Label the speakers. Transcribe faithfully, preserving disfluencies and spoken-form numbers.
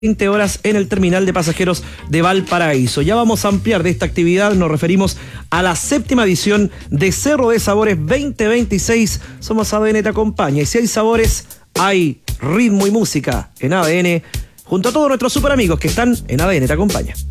Speaker 1: veinte horas en el terminal de pasajeros de Valparaíso. Ya vamos a ampliar de esta actividad, nos referimos a la séptima edición de Cerro de Sabores veinte veintiséis. Somos A D N Te Acompaña, y si hay sabores, hay ritmo y música en A D N, junto a todos nuestros super amigos que están en A D N Te Acompaña.